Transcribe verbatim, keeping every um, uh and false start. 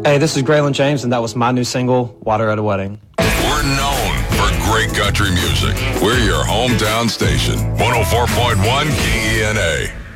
Hey, this is Graylin James, and that was my new single, Water at a Wedding. We're known for great country music. We're your hometown station, one oh four point one K E N A.